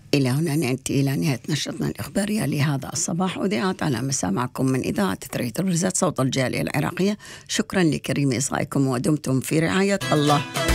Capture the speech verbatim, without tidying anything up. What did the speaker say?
إلى هنا نأتي إلى نهاية نشرتنا الإخبارية لهذا الصباح، أذيعت على مسامعكم من إذاعة تريد الرزات صوت الجالية العراقية. شكرا لكريم إصغائكم ودمتم في رعاية الله.